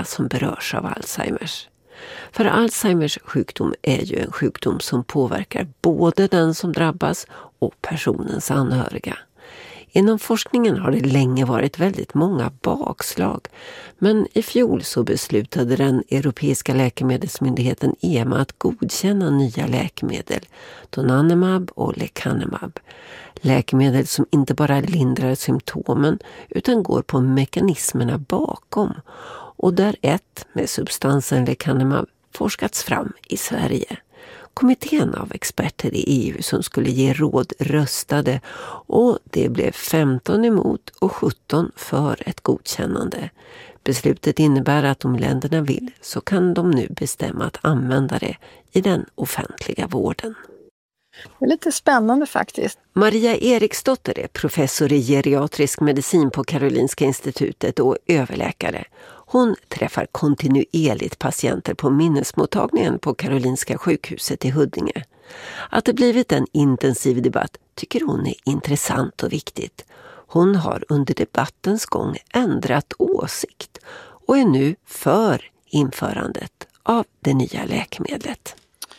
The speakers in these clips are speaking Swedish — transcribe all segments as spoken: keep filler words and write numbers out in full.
alla som berörs av Alzheimers. För Alzheimers sjukdom är ju en sjukdom som påverkar både den som drabbas och personens anhöriga. Inom forskningen har det länge varit väldigt många bakslag, men i fjol så beslutade den europeiska läkemedelsmyndigheten E M A att godkänna nya läkemedel, donanemab och lecanemab. Läkemedel som inte bara lindrar symptomen utan går på mekanismerna bakom, och där ett med substansen lecanemab forskats fram i Sverige. Kommittén av experter i E U som skulle ge råd röstade, och det blev femton emot och sjutton för ett godkännande. Beslutet innebär att om länderna vill så kan de nu bestämma att använda det i den offentliga vården. Det är lite spännande faktiskt. Maria Eriksdotter är professor i geriatrisk medicin på Karolinska institutet och överläkare. Hon träffar kontinuerligt patienter på minnesmottagningen på Karolinska sjukhuset i Huddinge. Att det blivit en intensiv debatt tycker hon är intressant och viktigt. Hon har under debattens gång ändrat åsikt och är nu för införandet av det nya läkemedlet.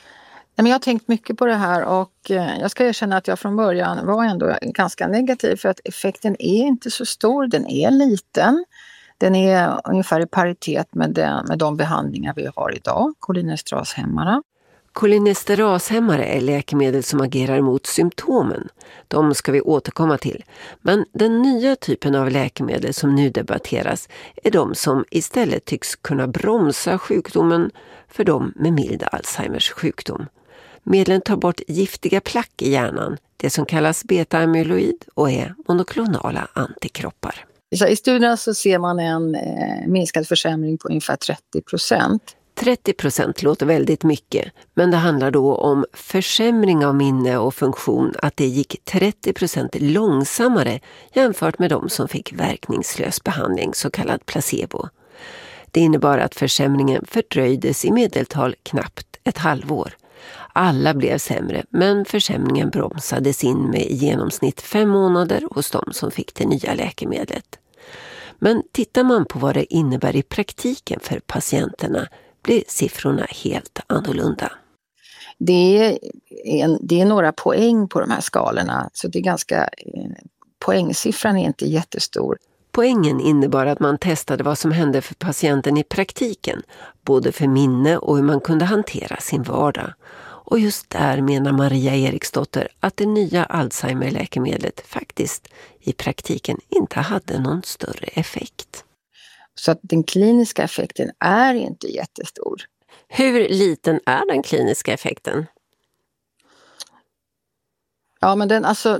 Jag har tänkt mycket på det här, och jag ska erkänna att jag från början var ändå ganska negativ, för att effekten är inte så stor, den är liten. Den är ungefär i paritet med, den, med de behandlingar vi har idag, kolinesterashämmare. Kolinesterashämmare är läkemedel som agerar mot symptomen. De ska vi återkomma till. Men den nya typen av läkemedel som nu debatteras är de som istället tycks kunna bromsa sjukdomen för de med mild Alzheimers sjukdom. Medlen tar bort giftiga plack i hjärnan, det som kallas beta-amyloid, och är monoklonala antikroppar. I studierna så ser man en eh, minskad försämring på ungefär trettio procent. trettio procent låter väldigt mycket, men det handlar då om försämring av minne och funktion, att det gick trettio procent långsammare jämfört med de som fick verkningslös behandling, så kallad placebo. Det innebar att försämringen fördröjdes i medeltal knappt ett halvår. Alla blev sämre, men försämringen bromsades in med i genomsnitt fem månader hos de som fick det nya läkemedlet. Men tittar man på vad det innebär i praktiken för patienterna blir siffrorna helt annorlunda. Det är, en, det är några poäng på de här skalorna, så det är ganska, poängsiffran är inte jättestor. Poängen innebar att man testade vad som hände för patienten i praktiken, både för minne och hur man kunde hantera sin vardag. Och just där menar Maria Eriksdotter att det nya Alzheimer-läkemedlet faktiskt i praktiken inte hade någon större effekt. Så att den kliniska effekten är inte jättestor. Hur liten är den kliniska effekten? Ja, men den alltså...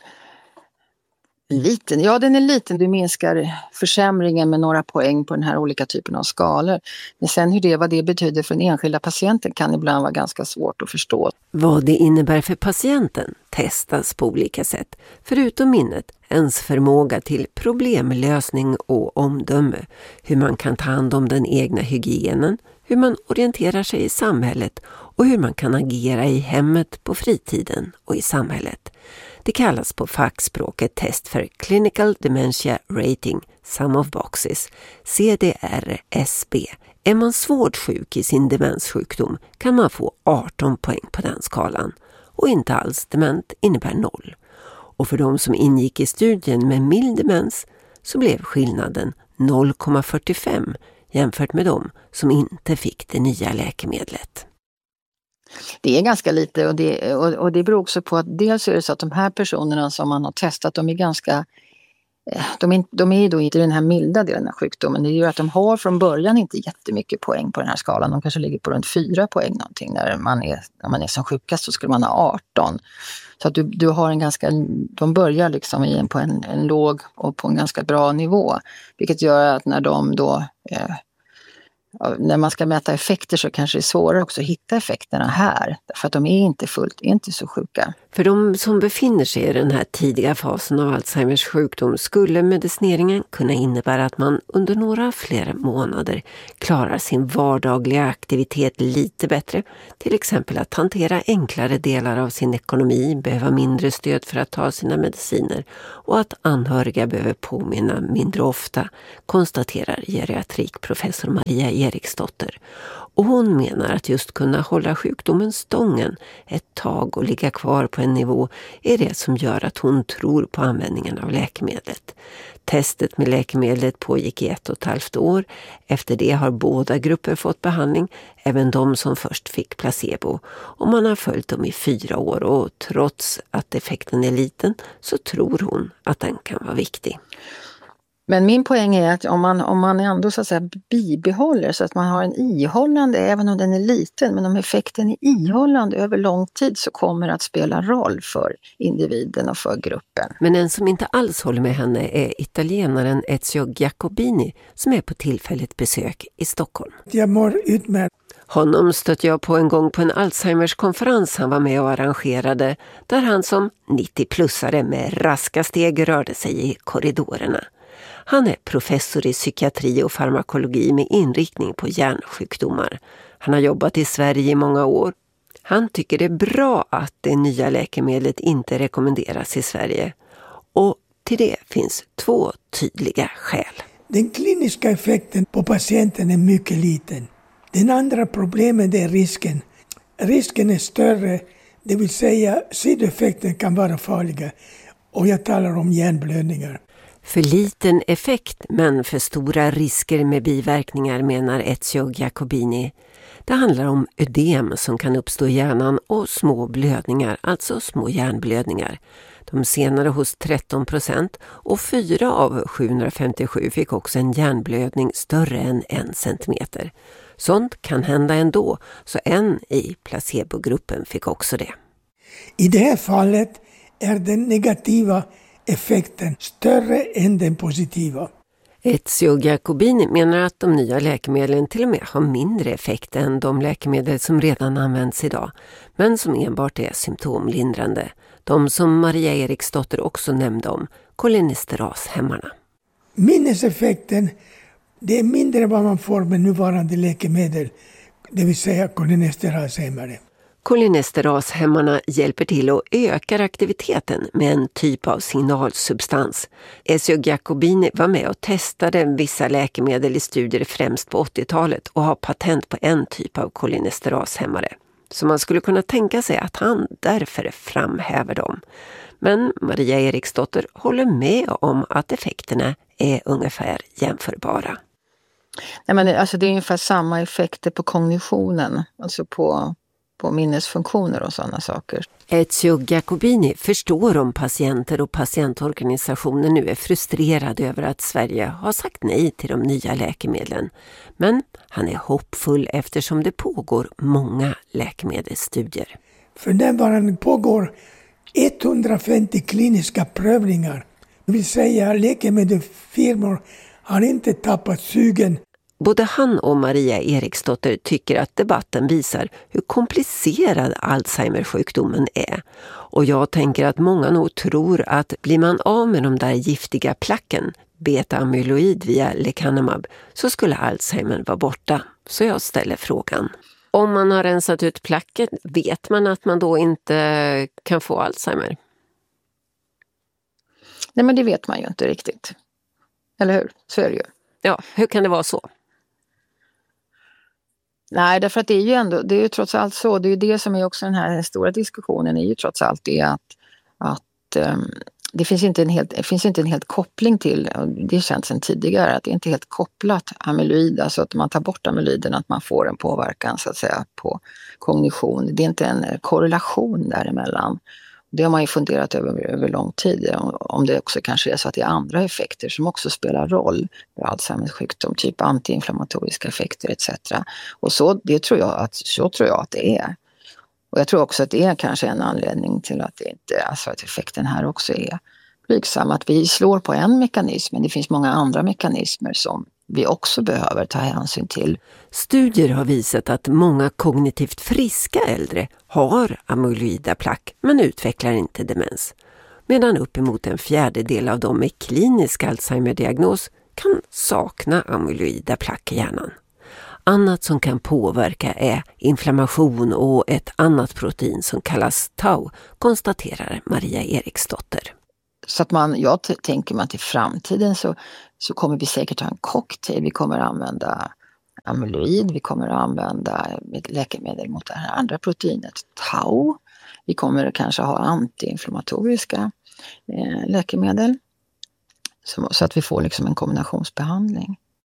Liten, ja den är liten, du minskar försämringen med några poäng på den här olika typen av skalor. Men sen hur det, vad det betyder för den enskilda patienten kan ibland vara ganska svårt att förstå. Vad det innebär för patienten testas på olika sätt. Förutom minnet, ens förmåga till problemlösning och omdöme. Hur man kan ta hand om den egna hygienen, hur man orienterar sig i samhället och hur man kan agera i hemmet, på fritiden och i samhället. Det kallas på fackspråket test för Clinical Dementia Rating Sum of Boxes, C D R S B. Är man svårt sjuk i sin demenssjukdom kan man få arton poäng på den skalan, och inte alls dement innebär noll. Och för de som ingick i studien med mild demens så blev skillnaden noll komma fyrtiofem jämfört med de som inte fick det nya läkemedlet. Det är ganska lite, och det, och, och det beror också på att dels är det så att de här personerna som man har testat, de är ganska, de är, de är då inte den här milda delen av sjukdomen. Det gör att de har från början inte jättemycket poäng på den här skalan. De kanske ligger på runt fyra poäng någonting. När man är, när man är som sjukast så skulle man ha arton. Så att du, du har en ganska, de börjar liksom i en, på en, en låg och på en ganska bra nivå. Vilket gör att när de då... Eh, när man ska mäta effekter så kanske det är svårare också att hitta effekterna här. För att de är inte fullt, är inte så sjuka. För de som befinner sig i den här tidiga fasen av Alzheimers sjukdom skulle medicineringen kunna innebära att man under några fler månader klarar sin vardagliga aktivitet lite bättre. Till exempel att hantera enklare delar av sin ekonomi, behöva mindre stöd för att ta sina mediciner och att anhöriga behöver påminna mindre ofta, konstaterar geriatrikprofessor Maria Eriksdotter. Och hon menar att just kunna hålla sjukdomen stången ett tag och ligga kvar på en nivå är det som gör att hon tror på användningen av läkemedlet. Testet med läkemedlet pågick i ett och ett halvt år. Efter det har båda grupper fått behandling, även de som först fick placebo. Och man har följt dem i fyra år och trots att effekten är liten så tror hon att den kan vara viktig. Men min poäng är att om man, om man ändå så att säga bibehåller så att man har en ihållande, även om den är liten, men om effekten är ihållande över lång tid så kommer det att spela roll för individen och för gruppen. Men en som inte alls håller med henne är italienaren Ezio Giacobini som är på tillfälligt besök i Stockholm. Jag mår utmärkt. Honom stötte jag på en gång på en Alzheimers-konferens han var med och arrangerade där han som nittio-plussare med raska steg rörde sig i korridorerna. Han är professor i psykiatri och farmakologi med inriktning på hjärnsjukdomar. Han har jobbat i Sverige i många år. Han tycker det är bra att det nya läkemedlet inte rekommenderas i Sverige. Och till det finns två tydliga skäl. Den kliniska effekten på patienten är mycket liten. Den andra problemet är risken. Risken är större, det vill säga sidoeffekten kan vara farliga. Och jag talar om hjärnblödningar. För liten effekt men för stora risker med biverkningar menar Ezio Giacobini. Det handlar om ödem som kan uppstå i hjärnan och små blödningar, alltså små hjärnblödningar. De senare hos tretton procent och fyra av sjuhundrafemtiosju fick också en hjärnblödning större än en centimeter. Sånt kan hända ändå, så en i placebogruppen fick också det. I det här fallet är den negativa effekten större än den positiva. Ezio Giacobini menar att de nya läkemedlen till och med har mindre effekt än de läkemedel som redan används idag, men som enbart är symptomlindrande. De som Maria Eriksdotter också nämnde om, kolinesterashämmarna. Minneseffekten, det är mindre än vad man får med nuvarande läkemedel, det vill säga kolinesterashämmare. Kolinesterashämmarna hjälper till att öka aktiviteten med en typ av signalsubstans. Ezio Giacobini var med och testade vissa läkemedel i studier främst på åttiotalet och har patent på en typ av kolinesterashämmare. Så man skulle kunna tänka sig att han därför framhäver dem. Men Maria Eriksdotter håller med om att effekterna är ungefär jämförbara. Nej, men alltså det är ungefär samma effekter på kognitionen, alltså på på minnesfunktioner och sådana saker. Ezio Giacobini förstår om patienter och patientorganisationer nu är frustrerade över att Sverige har sagt nej till de nya läkemedlen. Men han är hoppfull eftersom det pågår många läkemedelsstudier. För närvarande pågår etthundrafemtio kliniska prövningar. Det vill säga läkemedelsfirmor har inte tappat sugen. Både han och Maria Eriksdotter tycker att debatten visar hur komplicerad Alzheimer-sjukdomen är. Och jag tänker att många nog tror att blir man av med de där giftiga placken, beta-amyloid via lecanemab, så skulle Alzheimer vara borta. Så jag ställer frågan. Om man har rensat ut placken, vet man att man då inte kan få Alzheimer? Nej, men det vet man ju inte riktigt. Eller hur? Så är det ju. Ja, hur kan det vara så? Nej, därför att det är ju ändå, det är ju trots allt så, det är ju det som är också den här stora diskussionen, är ju trots allt det att, att um, det finns inte en helt, det finns inte en helt koppling till, och det känns sedan tidigare, att det är inte helt kopplat amyloid, alltså att man tar bort amyloiden, att man får en påverkan så att säga på kognition. Det är inte en korrelation däremellan. Det har man ju funderat över över lång tid, om det också kanske är så att det är andra effekter som också spelar roll för Alzheimers sjukdom, typ antiinflammatoriska effekter et cetera. Och så, det tror jag att, så tror jag att det är. Och jag tror också att det är kanske en anledning till att det inte, alltså att effekten här också är blygsam. Att vi slår på en mekanism, men det finns många andra mekanismer som vi också behöver ta hänsyn till. Studier har visat att många kognitivt friska äldre har amyloida plack men utvecklar inte demens. Medan uppemot en fjärdedel av dem med klinisk Alzheimer-diagnos kan sakna amyloida plack i hjärnan. Annat som kan påverka är inflammation och ett annat protein som kallas tau, konstaterar Maria Eriksdotter. Så att man, jag t- tänker mig att i framtiden så, så kommer vi säkert ha en cocktail. Vi kommer att använda amyloid, vi kommer att använda ett läkemedel mot det här andra proteinet, tau. Vi kommer att kanske ha antiinflammatoriska eh, läkemedel. Så, så att vi får liksom en kombinationsbehandling.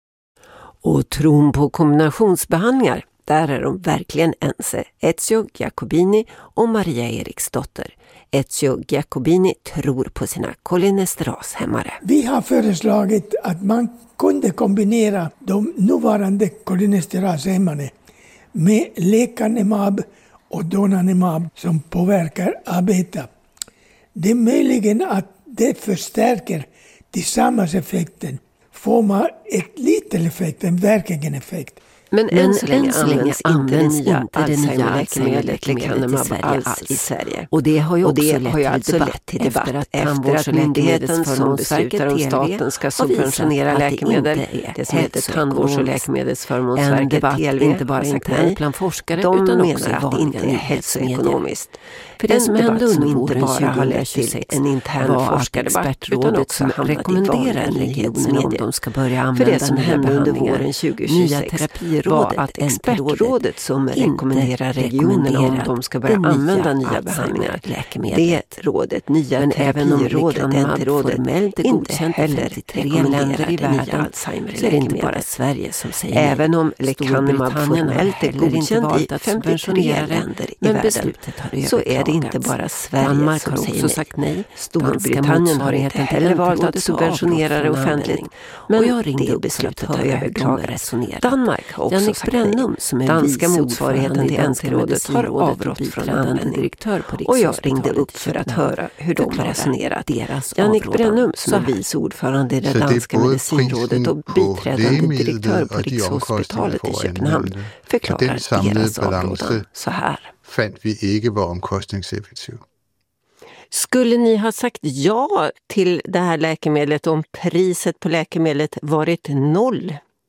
Och tron på kombinationsbehandlingar, där är de verkligen ense. Ezio Giacobini och Maria Eriksdotter. Ezio Giacobini tror på sina kolinesterashämmare. Vi har föreslagit att man kunde kombinera de nuvarande kolinesterashämmarna med lecanemab och donanemab som påverkar A beta. Det är möjligen att det förstärker tillsammans effekten. Får man ett liten effekt, en verkligen effekt. Men än så länge används inte det nya, inte det nya läkemedlet lecanemab alls i Sverige. Och det har ju också, det har ju alltså lett till debatt efter att, efter att myndigheten som beslutar om staten ska subventionera läkemedel. Det, det som heter Tandvårds- och läkemedelsförmånsverket, T L V, inte bara internt bland forskare de utan också att det inte är hälsoekonomiskt. För det som hände under våren bara har lett till en intern forskardebatt utan också rekommenderar nyhetsmedier om de ska börja använda för det som hände under våren tjugohundratjugosex var att expertrådet som rekommenderar regionerna om de ska börja använda nya behandlingar. Det rådet, nya men även om rådet formellt är godkänt heller tre länder i världen så är det inte bara Sverige som säger nej. Även om lecanemab formellt är godkänt i femtiotre länder i världen så är det inte bara Sverige Danmark som säger nej. Sagt nej. Storbritannien har inte heller valt att subventionera det offentligt. Men och jag ringde beslutet har överklagat. Danmark har också Jannik sagt Brennum, som är danska motsvarigheten till N T-rådet har avrått från användning. Och jag ringde upp för att höra hur de har resonerat. Jannik Brennum, som är vice ordförande i det danska medicinrådet och biträdande direktör på Rikshospitalet i Köpenhamn, förklarar deras avrådan så här. Fandt vi ikke var omkostningseffektiv. Skulle ni ha sagt ja till det här läkemedlet om priset på läkemedlet varit noll?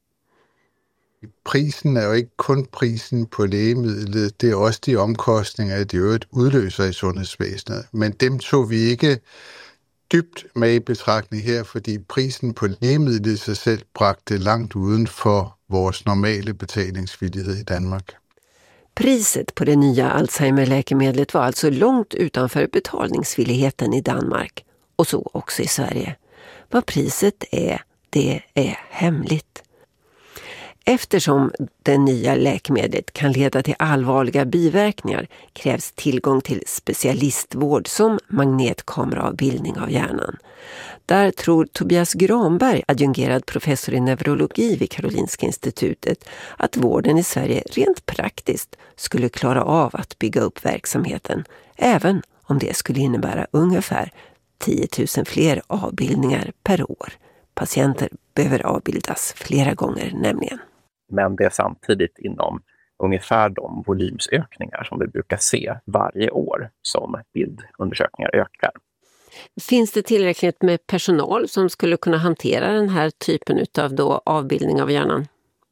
Prisen er jo ikke kun prisen på lægemidlet, det er også de omkostninger, det jo udløser i sundhedsvæsenet. Men dem tog vi ikke dybt med i betragtning her, fordi prisen på lægemidlet i sig selv bragte langt uden for vores normale betalingsvillighed i Danmark. Priset på det nya Alzheimer-läkemedlet var alltså långt utanför betalningsvilligheten i Danmark och så också i Sverige. Vad priset är, det är hemligt. Eftersom det nya läkemedlet kan leda till allvarliga biverkningar krävs tillgång till specialistvård som magnetkameraavbildning av hjärnan. Där tror Tobias Granberg, adjungerad professor i neurologi vid Karolinska institutet, att vården i Sverige rent praktiskt skulle klara av att bygga upp verksamheten, även om det skulle innebära ungefär tio tusen fler avbildningar per år. Patienter behöver avbildas flera gånger nämligen. Men det är samtidigt inom ungefär de volymsökningar som vi brukar se varje år som bildundersökningar ökar. Finns det tillräckligt med personal som skulle kunna hantera den här typen av då avbildning av hjärnan?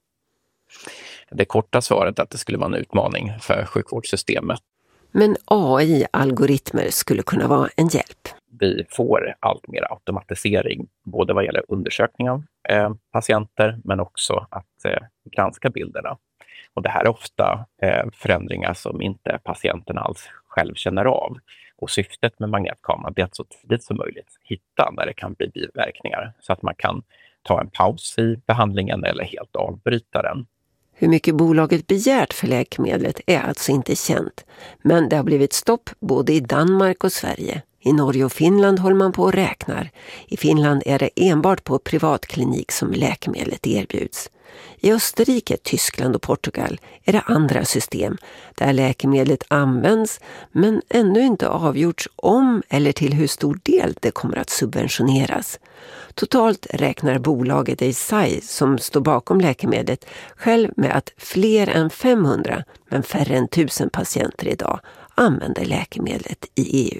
Det korta svaret är att det skulle vara en utmaning för sjukvårdssystemet. Men A I-algoritmer skulle kunna vara en hjälp. Vi får allt mer automatisering både vad gäller undersökning av eh, patienter men också att eh, granska bilderna. Och det här är ofta eh, förändringar som inte patienten alls själv känner av. Och syftet med magnetkameran är att så tidigt som möjligt hitta när det kan bli biverkningar så att man kan ta en paus i behandlingen eller helt avbryta den. Hur mycket bolaget begärt för läkemedlet är alltså inte känt, men det har blivit stopp både i Danmark och Sverige I Norge och Finland håller man på och räknar. I Finland är det enbart på privatklinik som läkemedlet erbjuds. I Österrike, Tyskland och Portugal är det andra system där läkemedlet används men ännu inte avgjorts om eller till hur stor del det kommer att subventioneras. Totalt räknar bolaget Eisai som står bakom läkemedlet själv med att fler än femhundra men färre än tusen patienter idag använder läkemedlet i E U.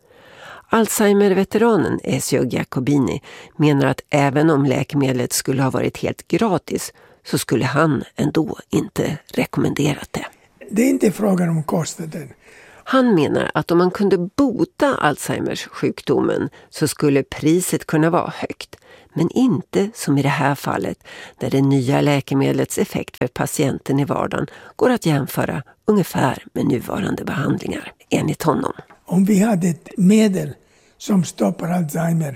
Alzheimer-veteranen Ezio Giacobini menar att även om läkemedlet skulle ha varit helt gratis så skulle han ändå inte rekommenderat det. Det är inte frågan om kostnaden. Han menar att om man kunde bota Alzheimers sjukdomen så skulle priset kunna vara högt. Men inte som i det här fallet där det nya läkemedlets effekt för patienten i vardagen går att jämföra ungefär med nuvarande behandlingar, enligt honom. Om vi hade ett medel som stoppar Alzheimer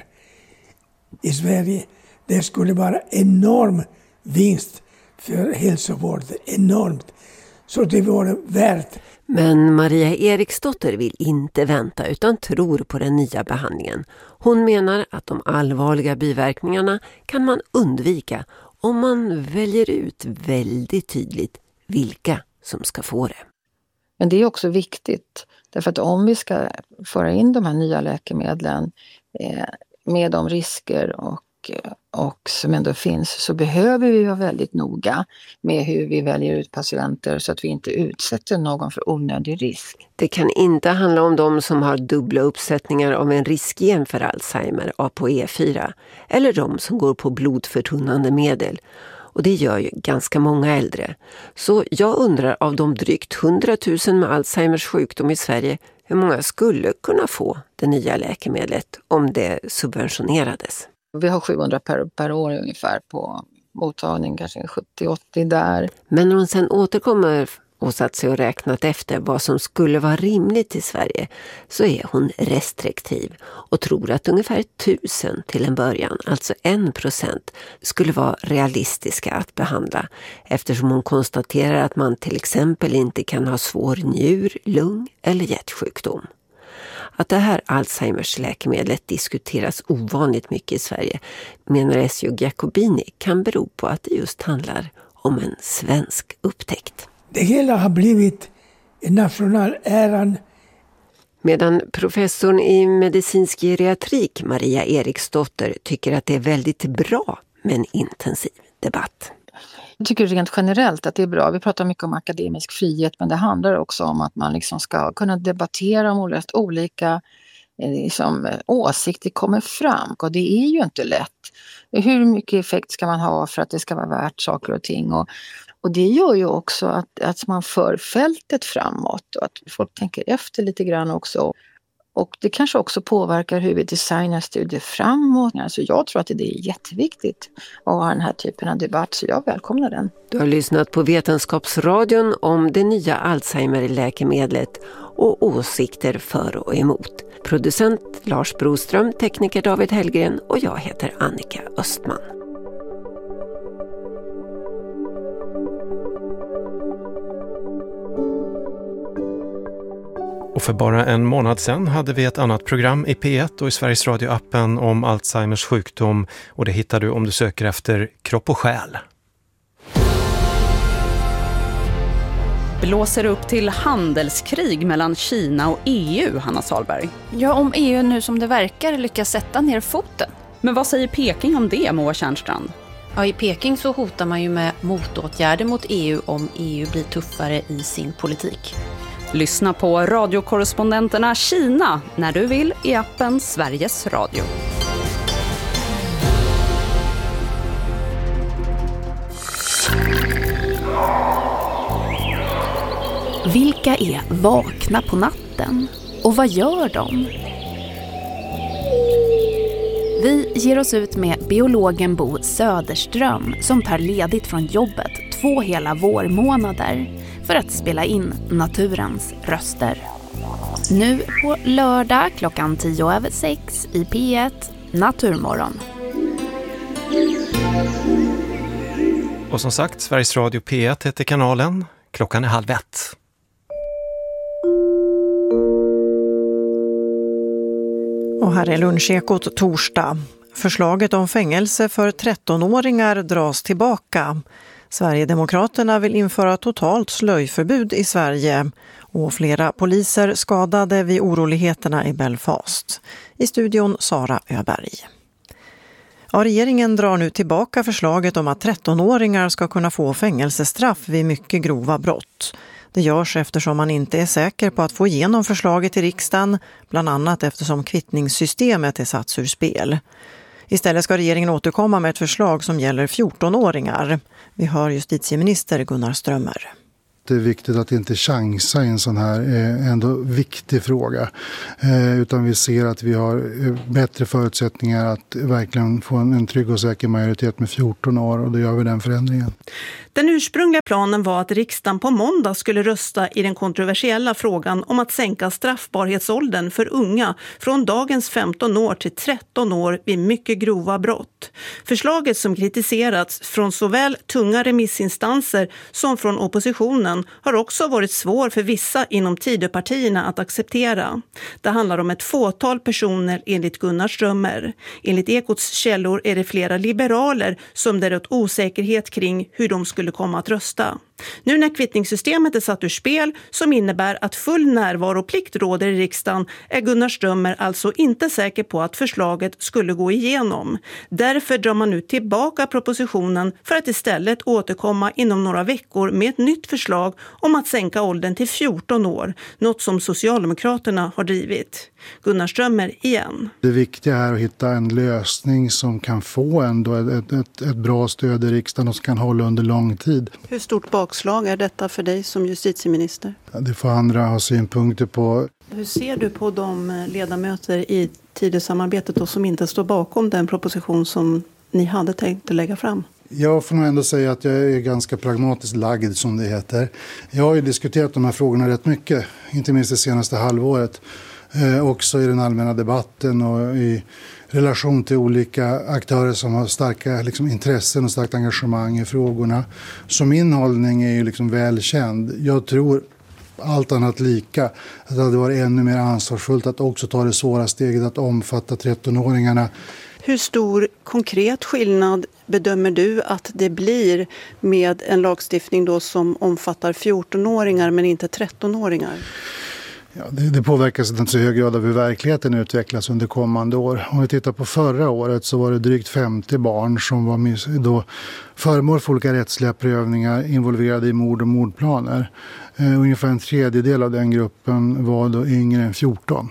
i Sverige, det skulle vara enorm vinst för hälsovården, enormt. Så det vore värt. Men Maria Eriksdotter vill inte vänta utan tror på den nya behandlingen. Hon menar att de allvarliga biverkningarna kan man undvika om man väljer ut väldigt tydligt vilka som ska få det. Men det är också viktigt, därför att om vi ska föra in de här nya läkemedlen eh, med de risker och, och som ändå finns, så behöver vi vara väldigt noga med hur vi väljer ut patienter så att vi inte utsätter någon för onödig risk. Det kan inte handla om de som har dubbla uppsättningar av en riskgen för Alzheimer, A P O E fyra, eller de som går på blodförtunnande medel. Och det gör ju ganska många äldre. Så jag undrar av de drygt hundratusen med Alzheimers sjukdom i Sverige hur många skulle kunna få det nya läkemedlet om det subventionerades. Vi har sjuhundra per, per år ungefär på mottagning, kanske sjuttio åttio där. Men när hon sen återkommer och satt sig och räknat efter vad som skulle vara rimligt i Sverige så är hon restriktiv och tror att ungefär tusen till en början, alltså en procent, skulle vara realistiska att behandla eftersom hon konstaterar att man till exempel inte kan ha svår njur-, lung- eller hjärtsjukdom. Att det här Alzheimers läkemedlet diskuteras ovanligt mycket i Sverige, menar Ezio Giacobini, kan bero på att det just handlar om en svensk upptäckt. Det hela har blivit en nationell äran. Medan professorn i medicinsk geriatrik Maria Eriksdotter tycker att det är väldigt bra med en intensiv debatt. Jag tycker rent generellt att det är bra. Vi pratar mycket om akademisk frihet, men det handlar också om att man liksom ska kunna debattera om olika liksom, åsikter kommer fram. Och det är ju inte lätt. Hur mycket effekt ska man ha för att det ska vara värt saker och ting? Och, och det gör ju också att, att man för fältet framåt och att folk tänker efter lite grann också. Och det kanske också påverkar hur vi designar studier framåt. Alltså jag tror att det är jätteviktigt att ha den här typen av debatt, så jag välkomnar den. Du har lyssnat på Vetenskapsradion om det nya Alzheimer-läkemedlet och åsikter för och emot. Producent Lars Broström, tekniker David Hellgren och jag heter Annika Östman. Och för bara en månad sedan hade vi ett annat program i P ett och i Sveriges Radio-appen om Alzheimers sjukdom, och det hittar du om du söker efter Kropp och själ. Blåser upp till handelskrig mellan Kina och E U, Hanna Salberg. Ja, om E U nu som det verkar lyckas sätta ner foten. Men vad säger Peking om det, Moa Tjärnstrand? Ja, i Peking så hotar man ju med motåtgärder mot E U om E U blir tuffare i sin politik. Lyssna på radiokorrespondenterna Kina när du vill i appen Sveriges Radio. Vilka är vakna på natten? Och vad gör de? Vi ger oss ut med biologen Bo Söderström som tar ledigt från jobbet två hela vårmånader för att spela in naturens röster. Nu på lördag klockan tio över sex i P ett, Naturmorgon. Och som sagt, Sveriges Radio P ett heter kanalen. Klockan är halv ett. Och här är Lunchekot torsdag. Förslaget om fängelse för trettonåringar dras tillbaka. Sverigedemokraterna vill införa totalt slöjförbud i Sverige och flera poliser skadade vid oroligheterna i Belfast. I studion Sara Öberg. Ja, regeringen drar nu tillbaka förslaget om att trettonåringar ska kunna få fängelsestraff vid mycket grova brott. Det görs eftersom man inte är säker på att få igenom förslaget i riksdagen, bland annat eftersom kvittningssystemet är satt ur spel. Istället ska regeringen återkomma med ett förslag som gäller fjortonåringar. Vi hör justitieminister Gunnar Strömmer. Det är viktigt att inte chansa i en sån här eh, ändå viktig fråga. Eh, utan vi ser att vi har eh, bättre förutsättningar att verkligen få en, en trygg och säker majoritet med fjorton år, och då gör vi den förändringen. Den ursprungliga planen var att riksdagen på måndag skulle rösta i den kontroversiella frågan om att sänka straffbarhetsåldern för unga från dagens femton år till tretton år vid mycket grova brott. Förslaget, som kritiserats från såväl tunga remissinstanser som från oppositionen, har också varit svår för vissa inom Tidöpartierna att acceptera. Det handlar om ett fåtal personer enligt Gunnar Strömmer. Enligt Ekots källor är det flera liberaler som där åt osäkerhet kring hur de skulle komma att rösta. Nu när kvittningssystemet är satt ur spel, som innebär att full närvaroplikt råder i riksdagen, är Gunnar Strömmer alltså inte säker på att förslaget skulle gå igenom. Därför drar man nu tillbaka propositionen för att istället återkomma inom några veckor med ett nytt förslag om att sänka åldern till fjorton år, något som Socialdemokraterna har drivit. Gunnar Strömmer igen. Det viktiga är att hitta en lösning som kan få ändå ett, ett, ett bra stöd i riksdagen och som kan hålla under lång tid. Hur stort bakslag är detta för dig som justitieminister? Ja, det får andra ha synpunkter på. Hur ser du på de ledamöter i Tidösamarbetet då som inte står bakom den proposition som ni hade tänkt att lägga fram? Jag får nog ändå säga att jag är ganska pragmatiskt lagd, som det heter. Jag har ju diskuterat de här frågorna rätt mycket, inte minst det senaste halvåret. Eh, också i den allmänna debatten och i relation till olika aktörer som har starka liksom, intressen och starkt engagemang i frågorna. Så min hållning är ju liksom välkänd. Jag tror allt annat lika att det hade varit ännu mer ansvarsfullt att också ta det svåra steget att omfatta trettonåringarna. Hur stor konkret skillnad bedömer du att det blir med en lagstiftning då som omfattar fjortonåringar men inte trettonåringar? Ja, det, det påverkas inte så hög grad av hur verkligheten utvecklas under kommande år. Om vi tittar på förra året så var det drygt femtio barn som var då föremål för olika rättsliga prövningar involverade i mord och mordplaner. Eh, ungefär en tredjedel av den gruppen var då yngre än fjorton.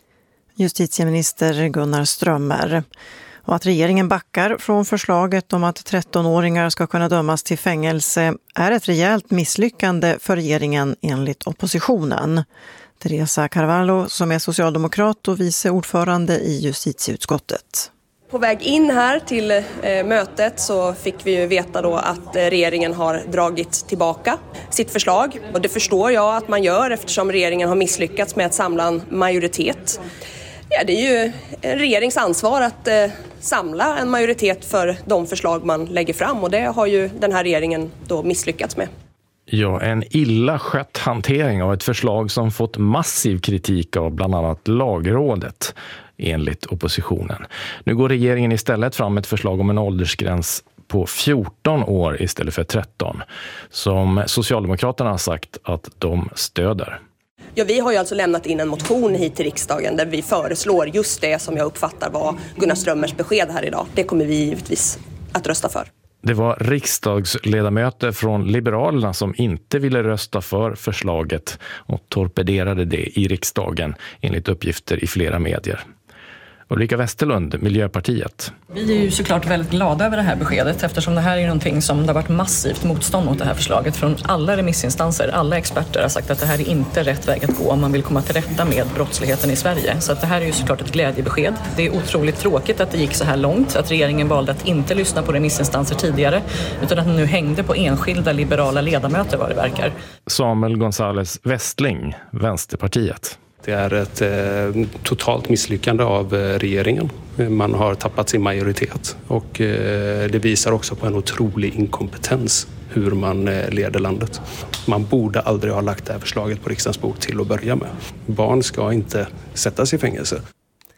Justitieminister Gunnar Strömmer. Och att regeringen backar från förslaget om att trettonåringar ska kunna dömas till fängelse är ett rejält misslyckande för regeringen enligt oppositionen. Teresa Carvalho, som är socialdemokrat och vice ordförande i justitieutskottet. På väg in här till eh, mötet så fick vi ju veta då att eh, regeringen har dragit tillbaka sitt förslag. Och det förstår jag att man gör eftersom regeringen har misslyckats med att samla en majoritet. Ja, det är ju en regerings ansvar att eh, samla en majoritet för de förslag man lägger fram, och det har ju den här regeringen då misslyckats med. Ja, en illa skött hantering av ett förslag som fått massiv kritik av bland annat Lagrådet, enligt oppositionen. Nu går regeringen istället fram med ett förslag om en åldersgräns på fjorton år istället för tretton, som Socialdemokraterna har sagt att de stöder. Ja, vi har ju alltså lämnat in en motion hit till riksdagen där vi föreslår just det som jag uppfattar var Gunnar Strömmers besked här idag. Det kommer vi givetvis att rösta för. Det var riksdagsledamöter från Liberalerna som inte ville rösta för förslaget och torpederade det i riksdagen enligt uppgifter i flera medier. Ulrika Westerlund, Miljöpartiet. Vi är ju såklart väldigt glada över det här beskedet eftersom det här är någonting som det har varit massivt motstånd mot det här förslaget från alla remissinstanser. Alla experter har sagt att det här är inte rätt väg att gå om man vill komma till rätta med brottsligheten i Sverige. Så att det här är ju såklart ett glädjebesked. Det är otroligt tråkigt att det gick så här långt, att regeringen valde att inte lyssna på remissinstanser tidigare utan att den nu hängde på enskilda liberala ledamöter vad det verkar. Samuel González Westling, Vänsterpartiet. Det är ett eh, totalt misslyckande av eh, regeringen. Man har tappat sin majoritet och eh, det visar också på en otrolig inkompetens hur man eh, leder landet. Man borde aldrig ha lagt det här förslaget på riksdagens bord till att börja med. Barn ska inte sättas i fängelse.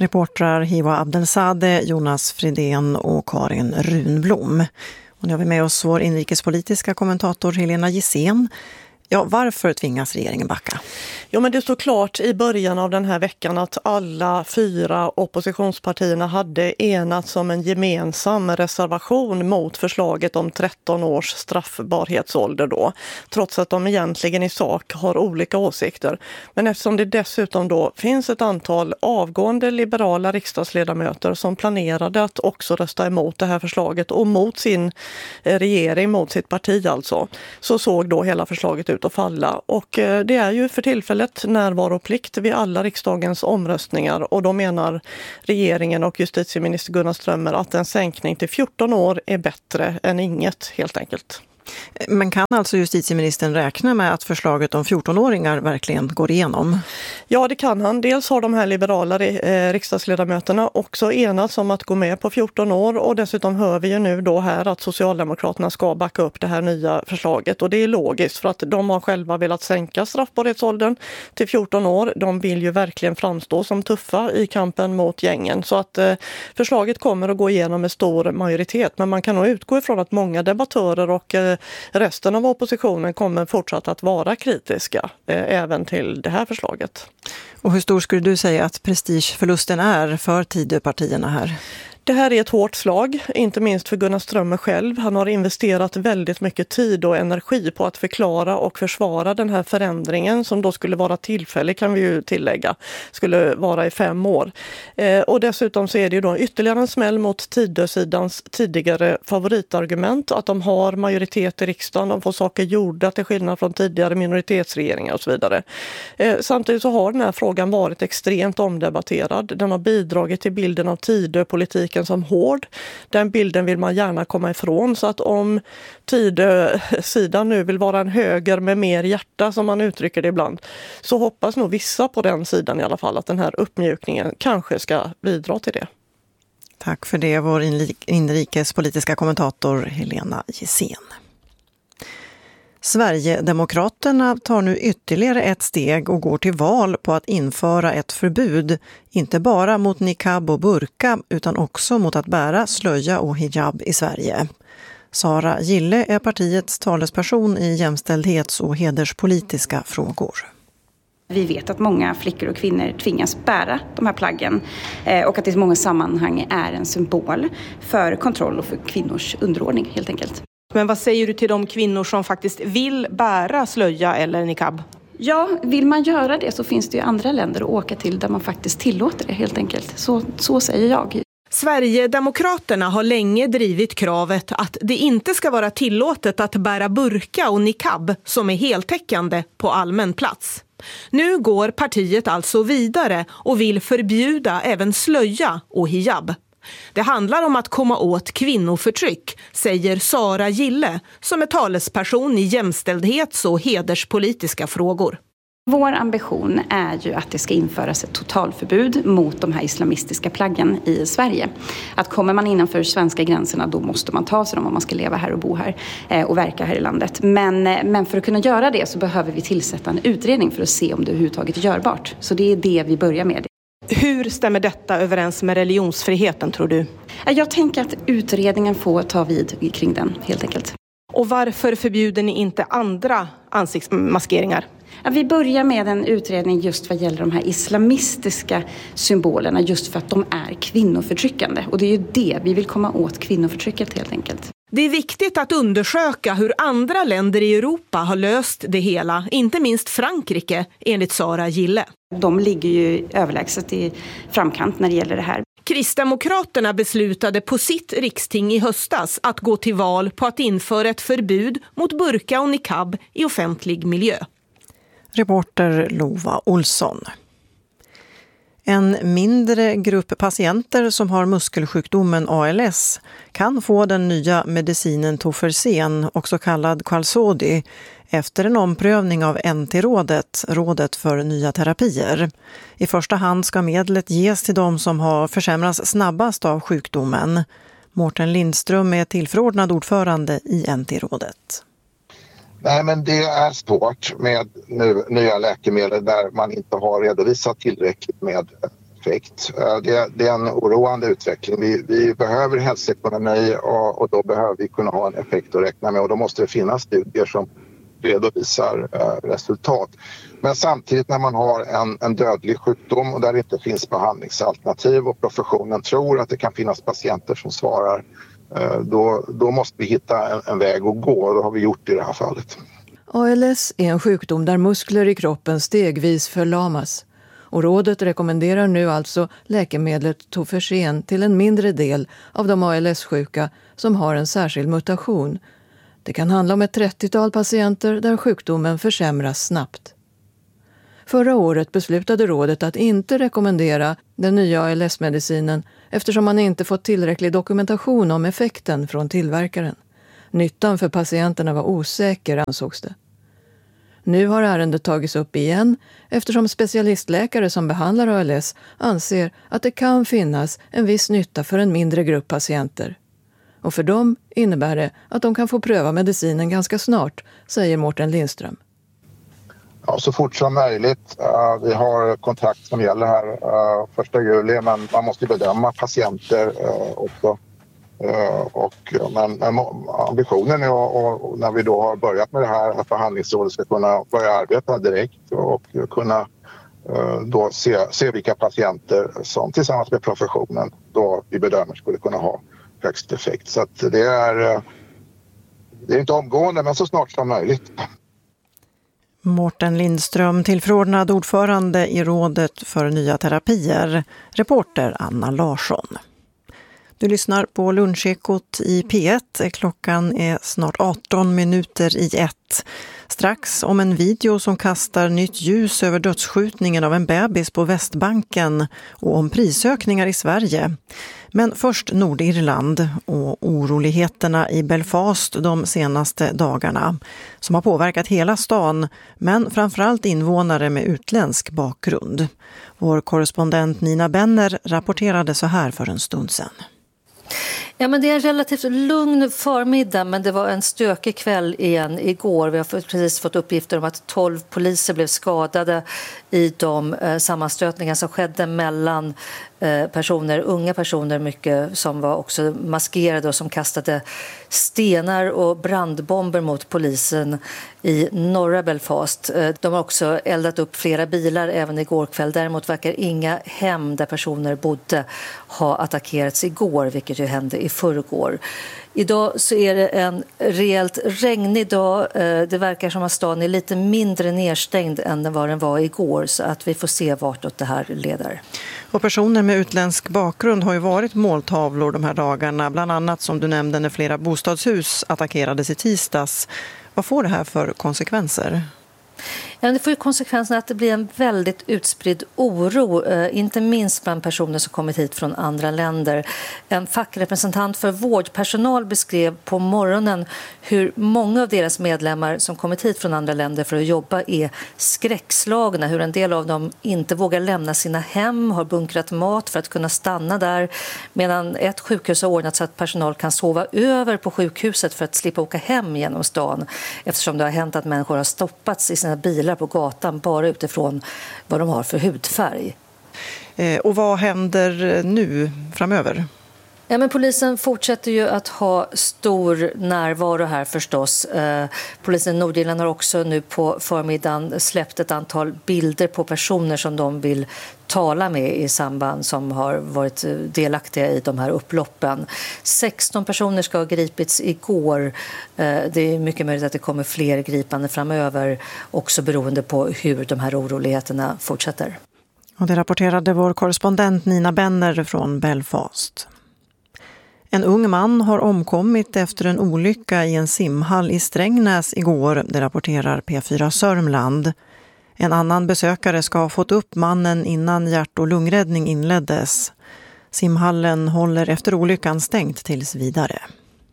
Reportrar Hiwa Abdelsade, Jonas Fridén och Karin Runblom. Och nu har vi med oss vår inrikespolitiska kommentator Helena Gissén. Ja, varför tvingas regeringen backa? Jo, men det står klart i början av den här veckan att alla fyra oppositionspartierna hade enats om en gemensam reservation mot förslaget om tretton års straffbarhetsålder då. Trots att de egentligen i sak har olika åsikter. Men eftersom det dessutom då finns ett antal avgående liberala riksdagsledamöter som planerade att också rösta emot det här förslaget och mot sin regering, mot sitt parti alltså, så såg då hela förslaget ut att falla. Och det är ju för tillfället närvaroplikt vid alla riksdagens omröstningar och då menar regeringen och justitieminister Gunnar Strömmer att en sänkning till fjorton år är bättre än inget helt enkelt. Men kan alltså justitieministern räkna med att förslaget om fjortonåringar verkligen går igenom? Ja, det kan han. Dels har de här liberala riksdagsledamöterna också enats om att gå med på fjorton år och dessutom hör vi ju nu då här att Socialdemokraterna ska backa upp det här nya förslaget och det är logiskt för att de har själva velat sänka straffbarhetsåldern till fjorton år. De vill ju verkligen framstå som tuffa i kampen mot gängen så att eh, förslaget kommer att gå igenom med stor majoritet men man kan nog utgå ifrån att många debattörer och eh, resten av oppositionen kommer fortsatt att vara kritiska eh, även till det här förslaget. Och hur stor skulle du säga att prestigeförlusten är för Tidöpartierna här? Det här är ett hårt slag, inte minst för Gunnar Strömmer själv. Han har investerat väldigt mycket tid och energi på att förklara och försvara den här förändringen som då skulle vara tillfällig kan vi ju tillägga, skulle vara i fem år. Eh, och dessutom så är det ju då ytterligare en smäll mot Tidösidans tidigare favoritargument att de har majoritet i riksdagen, de får saker gjorda till skillnad från tidigare minoritetsregeringar och så vidare. Eh, samtidigt så har den här frågan varit extremt omdebatterad. Den har bidragit till bilden av Tidöpolitik som hård. Den bilden vill man gärna komma ifrån så att om Tidö-sidan nu vill vara en höger med mer hjärta som man uttrycker det ibland så hoppas nog vissa på den sidan i alla fall att den här uppmjukningen kanske ska bidra till det. Tack för det, vår inrikespolitiska kommentator Helena Gissén. Sverigedemokraterna tar nu ytterligare ett steg och går till val på att införa ett förbud, inte bara mot niqab och burka utan också mot att bära slöja och hijab i Sverige. Sara Gille är partiets talesperson i jämställdhets- och hederspolitiska frågor. Vi vet att många flickor och kvinnor tvingas bära de här plaggen och att det i många sammanhang är en symbol för kontroll och för kvinnors underordning helt enkelt. Men vad säger du till de kvinnor som faktiskt vill bära slöja eller niqab? Ja, vill man göra det så finns det ju andra länder att åka till där man faktiskt tillåter det helt enkelt. Så, så säger jag. Sverigedemokraterna har länge drivit kravet att det inte ska vara tillåtet att bära burka och niqab som är heltäckande på allmän plats. Nu går partiet alltså vidare och vill förbjuda även slöja och hijab. Det handlar om att komma åt kvinnoförtryck, säger Sara Gille som är talesperson i jämställdhets- och hederspolitiska frågor. Vår ambition är ju att det ska införas ett totalförbud mot de här islamistiska plaggen i Sverige. Att kommer man innanför svenska gränserna då måste man ta sig dem om man ska leva här och bo här och verka här i landet. Men, men för att kunna göra det så behöver vi tillsätta en utredning för att se om det överhuvudtaget är görbart. Så det är det vi börjar med. Hur stämmer detta överens med religionsfriheten tror du? Jag tänker att utredningen får ta vid kring den helt enkelt. Och varför förbjuder ni inte andra ansiktsmaskeringar? Ja, vi börjar med en utredning just vad gäller de här islamistiska symbolerna just för att de är kvinnoförtryckande. Och det är ju det, vi vill komma åt kvinnoförtrycket helt enkelt. Det är viktigt att undersöka hur andra länder i Europa har löst det hela, inte minst Frankrike, enligt Sara Gille. De ligger ju överlägset i framkant när det gäller det här. Kristdemokraterna beslutade på sitt riksting i höstas att gå till val på att införa ett förbud mot burka och niqab i offentlig miljö. Reporter Lova Olsson. En mindre grupp patienter som har muskelsjukdomen A L S kan få den nya medicinen Tofersen, också kallad Qalsody, efter en omprövning av N T-rådet, rådet för nya terapier. I första hand ska medlet ges till de som har försämrats snabbast av sjukdomen. Mårten Lindström är tillförordnad ordförande i N T-rådet. Nej, men det är svårt med nu, nya läkemedel där man inte har redovisat tillräckligt med effekt. Det, det är en oroande utveckling. Vi, vi behöver hälsoekonomi och, och då behöver vi kunna ha en effekt att räkna med och då måste det finnas studier som redovisar eh, resultat. Men samtidigt när man har en, en dödlig sjukdom och där det inte finns behandlingsalternativ och professionen tror att det kan finnas patienter som svarar, eh, då, då måste vi hitta en, en väg att gå och det har vi gjort i det här fallet. A L S är en sjukdom där muskler i kroppen stegvis förlamas. Och rådet rekommenderar nu alltså läkemedlet Tofersen till en mindre del av de A L S-sjuka som har en särskild mutation. Det kan handla om ett trettiotal patienter där sjukdomen försämras snabbt. Förra året beslutade rådet att inte rekommendera den nya A L S-medicinen eftersom man inte fått tillräcklig dokumentation om effekten från tillverkaren. Nyttan för patienterna var osäker, ansågs det. Nu har ärendet tagits upp igen eftersom specialistläkare som behandlar A L S anser att det kan finnas en viss nytta för en mindre grupp patienter. Och för dem innebär det att de kan få pröva medicinen ganska snart, säger Mårten Lindström. Ja, så fort som möjligt. Uh, vi har kontrakt som gäller här uh, första juli, men man måste bedöma patienter uh, också. Uh, och, men, men ambitionen är och, och när vi då har börjat med det här att behandlingsrådet ska kunna börja arbeta direkt och kunna uh, då se, se vilka patienter som tillsammans med professionen då vi bedömer skulle kunna ha högst effekt. Så att det är, uh, det är inte omgående men så snart som möjligt. Mårten Lindström, tillförordnad ordförande i Rådet för nya terapier. Reporter Anna Larsson. Du lyssnar på Lunchekot i P ett. Klockan är snart arton minuter i ett. Strax om en video som kastar nytt ljus över dödsskjutningen av en bebis på Västbanken och om prisökningar i Sverige. Men först Nordirland och oroligheterna i Belfast de senaste dagarna som har påverkat hela stan men framförallt invånare med utländsk bakgrund. Vår korrespondent Nina Benner rapporterade så här för en stund sedan. Ja, men det är en relativt lugn förmiddag men det var en stökig kväll igen igår. Vi har precis fått uppgifter om att tolv poliser blev skadade i de eh, sammanstötningar som skedde mellan eh, personer, unga personer mycket som var också maskerade och som kastade stenar och brandbomber mot polisen i norra Belfast. Eh, de har också eldat upp flera bilar även igår kväll. Däremot verkar inga hem där personer bodde ha attackerats igår, vilket ju hände i förrgår. Idag så är det en rejält regnig dag. Det verkar som att stan är lite mindre nedstängd än vad den var igår så att vi får se vartåt det här leder. Och personer med utländsk bakgrund har ju varit måltavlor de här dagarna. Bland annat som du nämnde när flera bostadshus attackerades i tisdags. Vad får det här för konsekvenser? Ja, det får ju konsekvensen att det blir en väldigt utspridd oro, eh, inte minst bland personer som kommit hit från andra länder. En fackrepresentant för vårdpersonal beskrev på morgonen hur många av deras medlemmar som kommit hit från andra länder för att jobba är skräckslagna, hur en del av dem inte vågar lämna sina hem, har bunkrat mat för att kunna stanna där, medan ett sjukhus har ordnat så att personal kan sova över på sjukhuset för att slippa åka hem genom stan, eftersom det har hänt att människor har stoppats i sina bilar på gatan bara utifrån vad de har för hudfärg. Eh, och vad händer nu framöver? Ja, men polisen fortsätter ju att ha stor närvaro här förstås. Eh, polisen i Nordirland har också nu på förmiddagen släppt ett antal bilder på personer som de vill tala med i samband som har varit delaktiga i de här upploppen. sexton personer ska ha gripits igår. Eh, det är mycket möjligt att det kommer fler gripande framöver också beroende på hur de här oroligheterna fortsätter. Och det rapporterade vår korrespondent Nina Benner från Belfast. En ung man har omkommit efter en olycka i en simhall i Strängnäs igår, det rapporterar P fyra Sörmland. En annan besökare ska ha fått upp mannen innan hjärt- och lungräddning inleddes. Simhallen håller efter olyckan stängt tills vidare.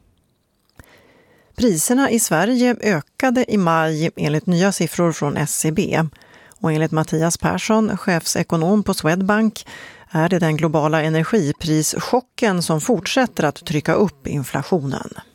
Priserna i Sverige ökade i maj enligt nya siffror från S C B. Och enligt Mattias Persson, chefsekonom på Swedbank, är det den globala energiprischocken som fortsätter att trycka upp inflationen.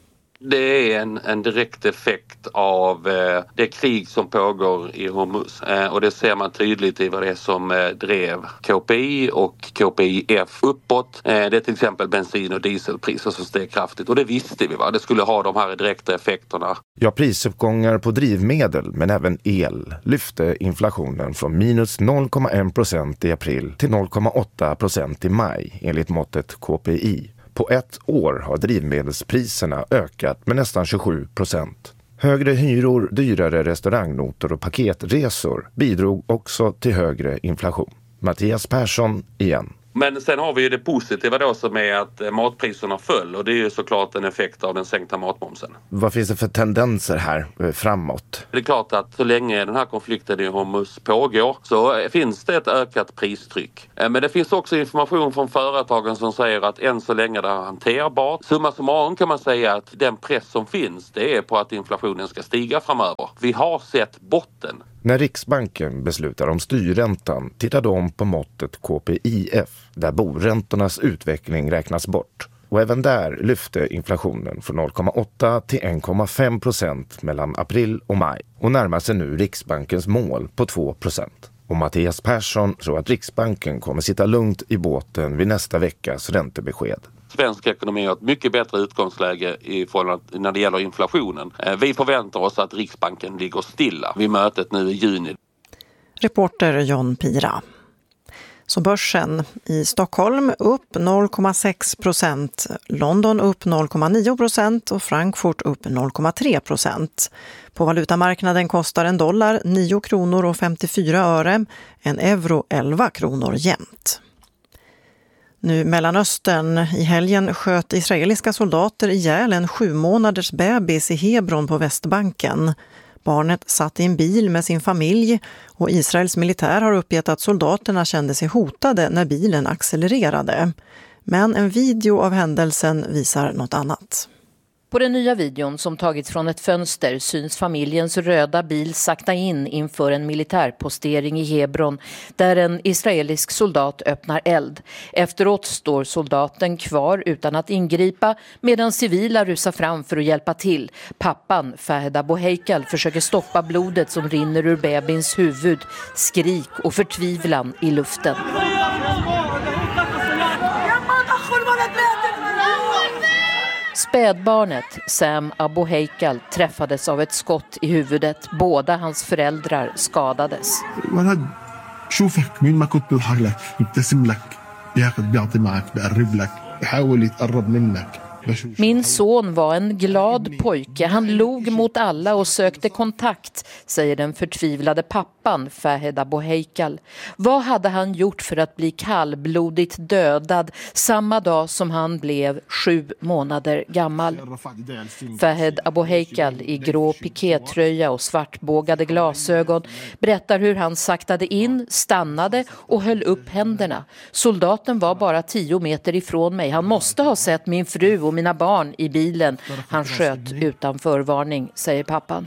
Det är en, en direkt effekt av eh, det krig som pågår i Hormuz. Eh, och det ser man tydligt i vad det är som eh, drev K P I och K P I F uppåt. Eh, det är till exempel bensin- och dieselpriser som steg kraftigt. Och det visste vi, va? Det skulle ha de här direkta effekterna. Ja, prisuppgångar på drivmedel men även el lyfte inflationen från minus noll komma en procent i april till noll komma åtta procent i maj enligt måttet K P I. På ett år har drivmedelspriserna ökat med nästan tjugosju procent. Högre hyror, dyrare restaurangnotor och paketresor bidrog också till högre inflation. Mattias Persson igen. Men sen har vi ju det positiva då som är att matpriserna föll och det är ju såklart en effekt av den sänkta matmomsen. Vad finns det för tendenser här framåt? Det är klart att så länge den här konflikten i Hormuz pågår så finns det ett ökat pristryck. Men det finns också information från företagen som säger att än så länge det är hanterbart. Summa summarum kan man säga att den press som finns det är på att inflationen ska stiga framöver. Vi har sett botten. När Riksbanken beslutar om styrräntan tittar de på måttet K P I F där boräntornas utveckling räknas bort. Och även där lyfte inflationen från noll komma åtta till en komma fem procent mellan april och maj och närmar sig nu Riksbankens mål på två procent. Och Mattias Persson tror att Riksbanken kommer sitta lugnt i båten vid nästa veckas räntebesked. Svensk ekonomi har ett mycket bättre utgångsläge i förhållande när det gäller inflationen. Vi förväntar oss att Riksbanken ligger stilla vid mötet nu i juni. Reporter John Pira. Så börsen i Stockholm upp noll komma sex procent, London upp noll komma nio procent och Frankfurt upp noll komma tre procent. På valutamarknaden kostar en dollar nio kronor och femtiofyra öre, en euro elva kronor jämnt. Nu Mellanöstern. I helgen sköt israeliska soldater ihjäl en sju månaders bebis i Hebron på Västbanken. Barnet satt i en bil med sin familj och Israels militär har uppgett att soldaterna kände sig hotade när bilen accelererade. Men en video av händelsen visar något annat. På den nya videon som tagits från ett fönster syns familjens röda bil sakta in inför en militärpostering i Hebron där en israelisk soldat öppnar eld. Efteråt står soldaten kvar utan att ingripa medan civila rusar fram för att hjälpa till. Pappan, Fahed Abu Heikal, försöker stoppa blodet som rinner ur bebins huvud, skrik och förtvivlan i luften. Spädbarnet Sam Abu Heikal träffades av ett skott i huvudet. Båda hans föräldrar skadades. Min son var en glad pojke. Han log mot alla och sökte kontakt, säger den förtvivlade pappan Fahed Abu Heikal. Vad hade han gjort för att bli kallblodigt dödad samma dag som han blev sju månader gammal? Fahed Abu Heikal i grå pikétröja och svartbågade glasögon berättar hur han saktade in, stannade och höll upp händerna. Soldaten var bara tio meter ifrån mig. Han måste ha sett min fru och mina barn i bilen. Han sköt utan förvarning, säger pappan.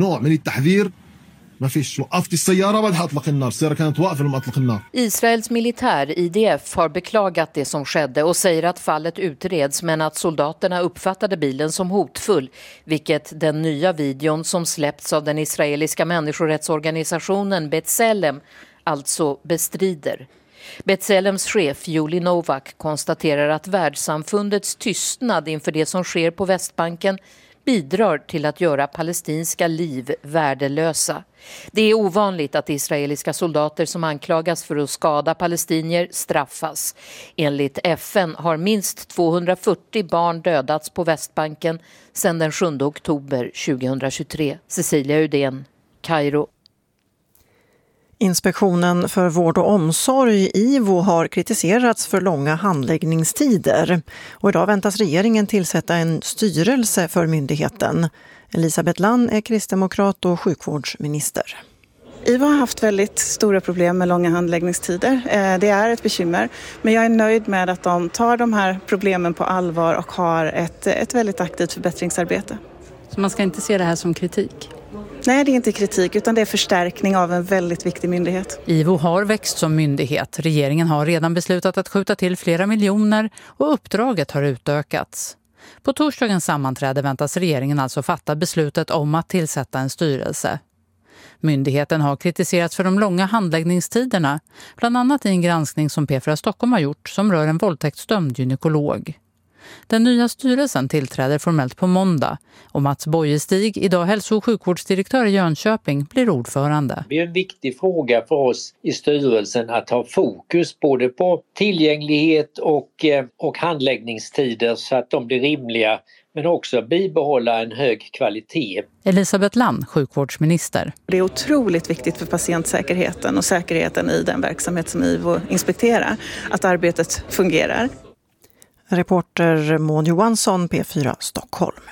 Israels militär I D F har beklagat det som skedde och säger att fallet utreds men att soldaterna uppfattade bilen som hotfull, vilket den nya videon som släppts av den israeliska människorättsorganisationen B'Tselem alltså bestrider. B'Tselems chef Yuli Novak konstaterar att världssamfundets tystnad inför det som sker på Västbanken bidrar till att göra palestinska liv värdelösa. Det är ovanligt att israeliska soldater som anklagas för att skada palestinier straffas. Enligt F N har minst tvåhundrafyrtio barn dödats på Västbanken sedan den sjunde oktober tjugohundratjugotre. Cecilia Udén, Kairo. Inspektionen för vård och omsorg, I V O, har kritiserats för långa handläggningstider. Och idag väntas regeringen tillsätta en styrelse för myndigheten. Elisabeth Lann är kristdemokrat och sjukvårdsminister. I V O har haft väldigt stora problem med långa handläggningstider. Det är ett bekymmer. Men jag är nöjd med att de tar de här problemen på allvar och har ett, ett väldigt aktivt förbättringsarbete. Så man ska inte se det här som kritik? Nej, det är inte kritik utan det är förstärkning av en väldigt viktig myndighet. I V O har växt som myndighet. Regeringen har redan beslutat att skjuta till flera miljoner och uppdraget har utökats. På torsdagens sammanträde väntas regeringen alltså fatta beslutet om att tillsätta en styrelse. Myndigheten har kritiserats för de långa handläggningstiderna, bland annat i en granskning som P fyra Stockholm har gjort som rör en våldtäktsdömd gynekolog. Den nya styrelsen tillträder formellt på måndag och Mats Bojestig, idag hälso- och sjukvårdsdirektör i Jönköping, blir ordförande. Det är en viktig fråga för oss i styrelsen att ha fokus både på tillgänglighet och, och handläggningstider så att de blir rimliga, men också bibehålla en hög kvalitet. Elisabeth Land, sjukvårdsminister. Det är otroligt viktigt för patientsäkerheten och säkerheten i den verksamhet som I V O inspekterar att arbetet fungerar. Reporter Maud Johansson, P fyra Stockholm.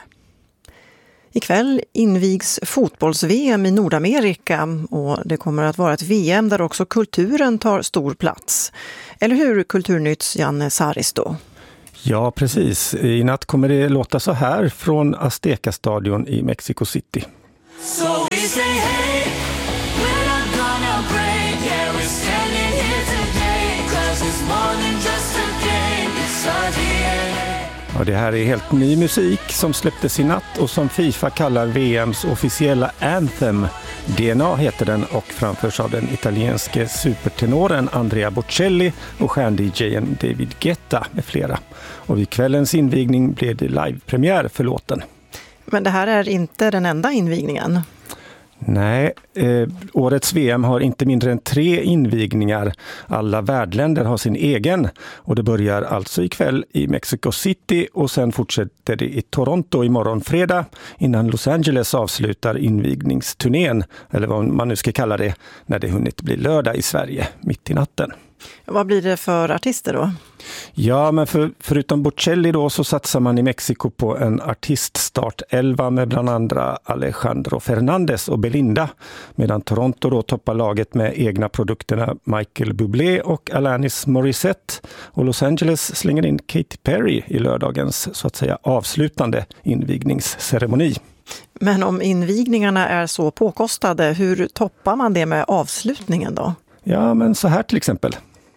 Ikväll invigs fotbolls-V M i Nordamerika och det kommer att vara ett V M där också kulturen tar stor plats. Eller hur, Kulturnytts Janne Saristo? Ja, precis. I natt kommer det låta så här från Azteca-stadion i Mexico City. So we say hey, we're not gonna break, yeah we're standing here today, 'cause it's more than just a game, it's our D N A. Ja, det här är helt ny musik som släpptes i natt och som FIFA kallar V M:s officiella anthem. D N A heter den och framförs av den italienske supertenoren Andrea Bocelli och stjärn-D J:en David Guetta med flera. Och vid kvällens invigning blev det livepremiär för låten. Men det här är inte den enda invigningen. Nej, eh, årets V M har inte mindre än tre invigningar. Alla värdländer har sin egen och det börjar alltså ikväll i Mexico City och sen fortsätter det i Toronto imorgon fredag innan Los Angeles avslutar invigningsturnén, eller vad man nu ska kalla det, när det hunnit bli lördag i Sverige mitt i natten. Vad blir det för artister då? Ja, men för, förutom Bocelli då så satsar man i Mexiko på en artiststart elva med bland andra Alejandro Fernández och Belinda, medan Toronto då toppar laget med egna produkterna Michael Bublé och Alanis Morissette, och Los Angeles slänger in Katy Perry i lördagens så att säga avslutande invigningsceremoni. Men om invigningarna är så påkostade, hur toppar man det med avslutningen då? Ja, men så här till exempel.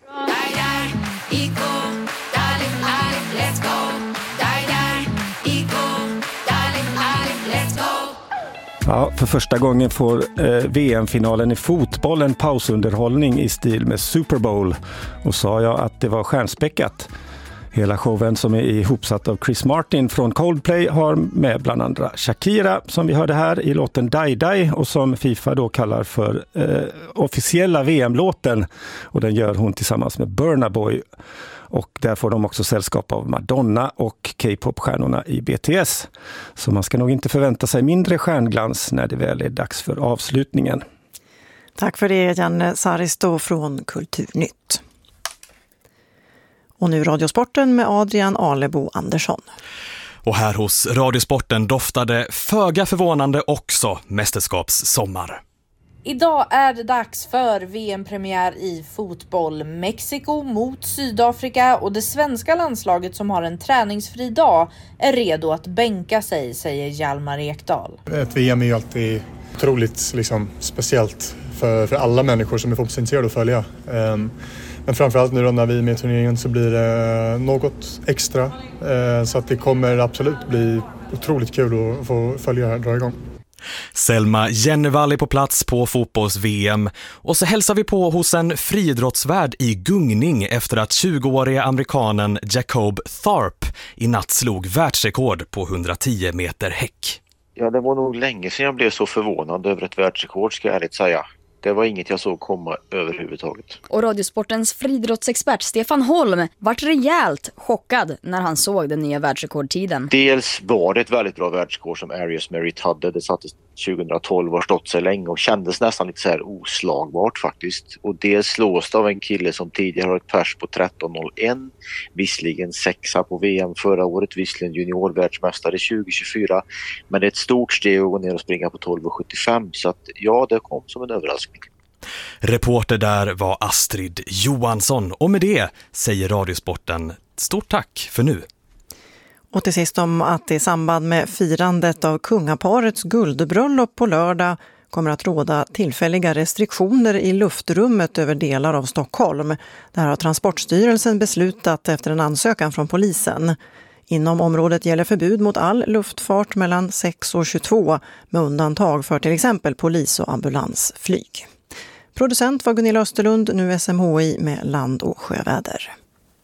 Ja, för första gången får eh, V M-finalen i fotboll en pausunderhållning i stil med Super Bowl. Och sa jag att det var stjärnspäckat. Hela showen, som är ihopsatt av Chris Martin från Coldplay, har med bland andra Shakira som vi hörde här i låten Die Die och som FIFA då kallar för eh, officiella V M-låten, och den gör hon tillsammans med Burna Boy. Och där får de också sällskap av Madonna och K-pop-stjärnorna i B T S. Så man ska nog inte förvänta sig mindre stjärnglans när det väl är dags för avslutningen. Tack för det, Janne Saristo från Kulturnytt. Och nu Radiosporten med Adrian Alebo Andersson. Och här hos Radiosporten doftade föga förvånande också mästerskapssommar. Idag är det dags för V M-premiär i fotboll. Mexiko mot Sydafrika, och det svenska landslaget som har en träningsfri dag är redo att bänka sig, säger Hjalmar Ekdal. Ett V M är ju alltid otroligt liksom, speciellt för, för alla människor som är fotbollsintresserade att följa. Um, men framförallt nu då när vi är med i turneringen så blir det något extra. Uh, så att det kommer absolut bli otroligt kul att få följa det här, dra igång. Selma Jennevall är på plats på fotbolls-V M, och så hälsar vi på hos en friidrottsvärd i gungning efter att tjugoåriga amerikanen Jacob Tharp i natt slog världsrekord på hundratio meter häck. Ja, det var nog länge sedan jag blev så förvånad över ett världsrekord, ska jag ärligt säga. Det var inget jag såg komma överhuvudtaget. Och Radiosportens friidrottsexpert Stefan Holm vart rejält chockad när han såg den nya världsrekordtiden. Dels var det ett väldigt bra världsrekord som Arius Merritt hade. Det sattes tjugohundratolv och har stått sig länge och kändes nästan lite så här oslagbart faktiskt. Och det slås av en kille som tidigare har ett pers på tretton noll ett. Visserligen sexa på V M förra året, visserligen juniorvärldsmästare tjugo tjugofyra. Men det är ett stort steg att gå ner och springa på tolv sjuttiofem. Så att ja, det kom som en överraskning. Reporter där var Astrid Johansson, och med det säger Radiosporten stort tack för nu. Och till sist om att det i samband med firandet av kungaparets guldbröllop på lördag kommer att råda tillfälliga restriktioner i luftrummet över delar av Stockholm. Det här har Transportstyrelsen beslutat efter en ansökan från polisen. Inom området gäller förbud mot all luftfart mellan sex och tjugotvå med undantag för till exempel polis- och ambulansflyg. Producent var Gunilla Österlund, nu S M H I med land- och sjöväder.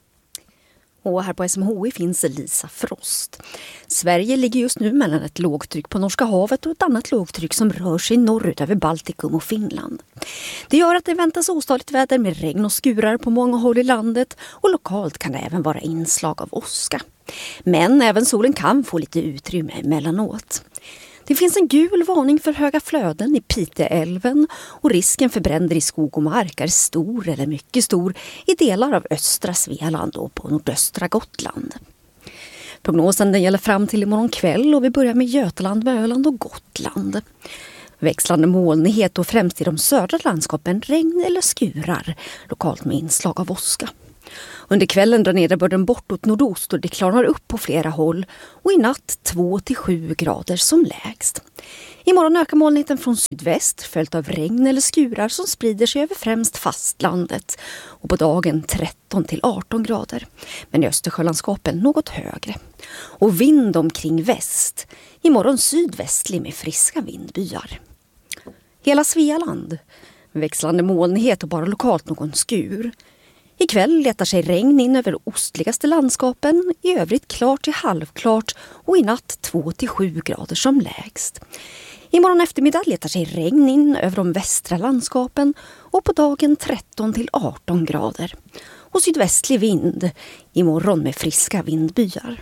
Och här på S M H I finns Lisa Frost. Sverige ligger just nu mellan ett lågtryck på Norska havet och ett annat lågtryck som rör sig norrut över Baltikum och Finland. Det gör att det väntas ostadigt väder med regn och skurar på många håll i landet och lokalt kan det även vara inslag av åska. Men även solen kan få lite utrymme emellanåt. Det finns en gul varning för höga flöden i Piteälven och risken för bränder i skog och mark är stor eller mycket stor i delar av östra Svealand och på nordöstra Gotland. Prognosen den gäller fram till imorgon kväll och vi börjar med Götaland, med Öland och Gotland. Växlande molnighet och främst i de södra landskapen regn eller skurar, lokalt med inslag av åska. Under kvällen drar nederbörden bortåt nordost och det klarnar upp på flera håll och i natt två till sju grader som lägst. Imorgon ökar molnigheten från sydväst följt av regn eller skurar som sprider sig över främst fastlandet och på dagen tretton till arton grader. Men i Östersjölandskapen något högre. Och vind omkring väst. Imorgon sydvästlig med friska vindbyar. Hela Svealand. Växlande molnighet och bara lokalt någon skur. Ikväll letar sig regn in över ostligaste landskapen, i övrigt klart till halvklart och i natt två till sju grader som lägst. Imorgon eftermiddag letar sig regn in över de västra landskapen och på dagen tretton till arton grader. Och sydvästlig vind, imorgon med friska vindbyar.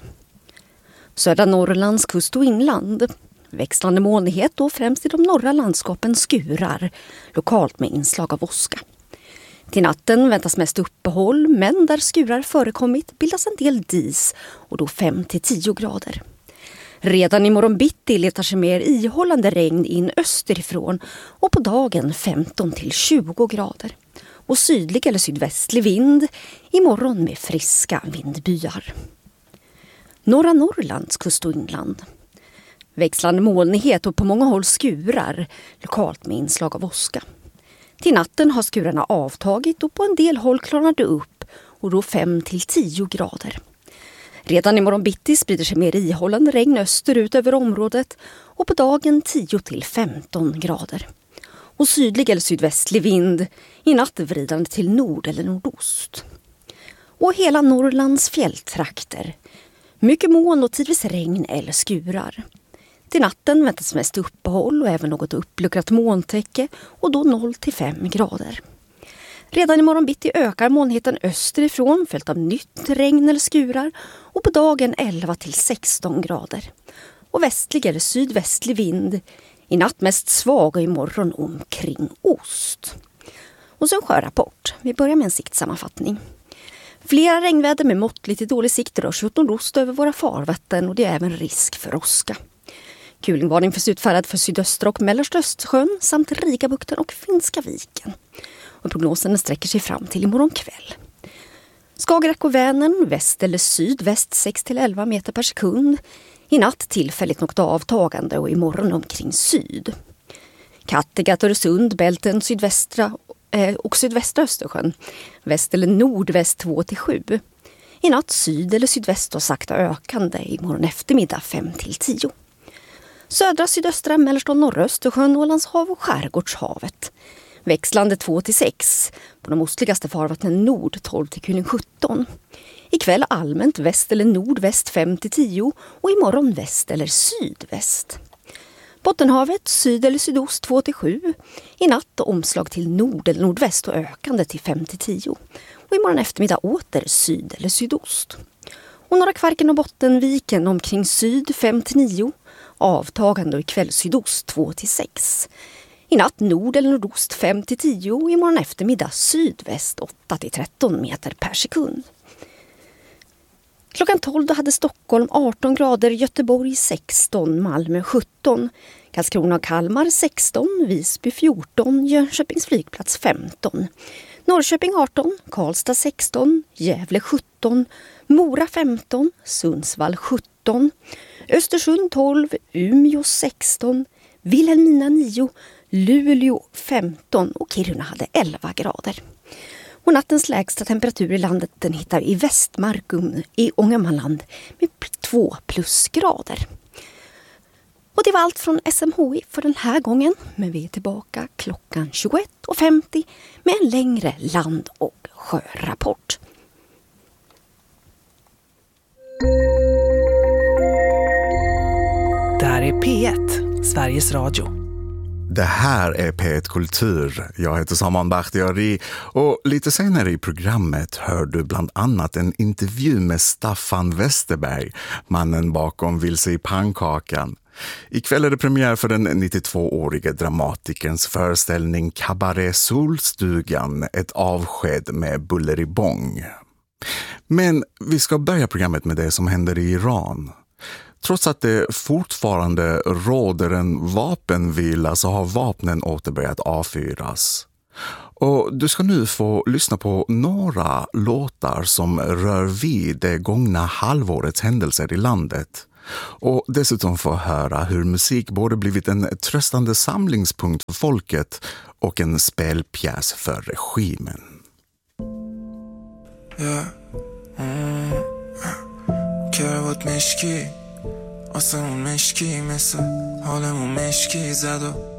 Södra Norrlands kust och inland. Växlande molnighet och främst i de norra landskapen skurar, lokalt med inslag av åska. Till natten väntas mest uppehåll, men där skurar förekommit bildas en del dis och då fem till tio grader. Redan imorgon bitti letar sig mer ihållande regn in österifrån och på dagen femton till tjugo grader. Och sydlig eller sydvästlig vind, imorgon med friska vindbyar. Norra Norrlands kust och inland. Växlande molnighet och på många håll skurar, lokalt med inslag av åska. Till natten har skurarna avtagit och på en del håll klarnar det upp och då fem till tio grader. Redan imorgon bitti sprider sig mer ihållande regn österut över området och på dagen tio till femton grader. Och sydlig eller sydvästlig vind, i natt vridande till nord eller nordost. Och hela Norrlands fjälltrakter. Mycket moln och tidvis regn eller skurar. Till natten väntas mest uppehåll och även något uppluckrat molntäcke och då noll till fem grader. Redan imorgon bitti ökar molnigheten österifrån följt av nytt regn eller skurar och på dagen elva till sexton grader. Och västlig eller sydvästlig vind, i natt mest svag och imorgon omkring ost. Och så en sjörapport. Vi börjar med en siktsammanfattning. Flera regnväder med måttligt till dålig sikt rör sig åt nordost över våra farvatten och det är även risk för åska. Kulingvarning för utfärdad för sydöstra och mellersta Östersjön samt Rigabukten och Finska viken. Och prognosen sträcker sig fram till imorgon kväll. Skagerrak och Vänern, väst eller sydväst sex till elva meter per sekund. I natt tillfälligt något avtagande och imorgon omkring syd. Kattegatt, Öresund, Bälten, sydvästra eh, och sydvästra Östersjön. Väst eller nordväst två till sju. I natt syd eller sydväst och sakta ökande imorgon eftermiddag fem till tio. Södra, sydöstra, mellersta och norra Östersjön, Ålandshav och Skärgårdshavet. Växlande två till sex. På de ostligaste farvattnen nord tolv till kuling sjutton. Ikväll allmänt väst eller nordväst fem till tio och imorgon väst eller sydväst. Bottenhavet syd eller sydost två till sju. I natt omslag till nord eller nordväst och ökande till fem till tio. Och imorgon eftermiddag åter syd eller sydost. Och norra Kvarken och Bottenviken omkring syd fem till nio. Avtagande och ikväll sydost två till sex. I natt nord eller nordost fem till tio och imorgon eftermiddag sydväst åtta till tretton meter per sekund. Klockan tolv då hade Stockholm arton grader, Göteborg sexton, Malmö sjutton, Karlskrona och Kalmar sexton, Visby fjorton, Jönköpings flygplats femton, Norrköping arton, Karlstad sexton, Gävle sjutton, Mora femton, Sundsvall sjutton, Östersund tolv, Umeå sexton, Vilhelmina nio, Luleå femton och Kiruna hade elva grader. Och nattens lägsta temperatur i landet den hittar i Västmarkum i Ångermanland med två plusgrader. Och det var allt från S M H I för den här gången. Men vi är tillbaka klockan tjugoett och femtio med en längre land- och sjörapport. Det här är P ett, Sveriges Radio. Det här är P ett Kultur. Jag heter Saman Bakhtiari och lite senare i programmet hör du bland annat en intervju med Staffan Westerberg, mannen bakom Vilse i pannkakan. Ikväll är det premiär för den nittiotvåårige dramatikerns föreställning Cabaret Solstugan, ett avsked med buller i bång. Men vi ska börja programmet med det som händer i Iran. Trots att det fortfarande råder en vapenvila så har vapnen åter börjat avfyras. Och du ska nu få lyssna på några låtar som rör vid det gångna halvårets händelser i landet. Och dessutom få höra hur musik både blivit en tröstande samlingspunkt för folket och en spelpjäs för regimen. Yeah. Mm. کربات مشکی آسمون مشکی مثل حالمون مشکی زد و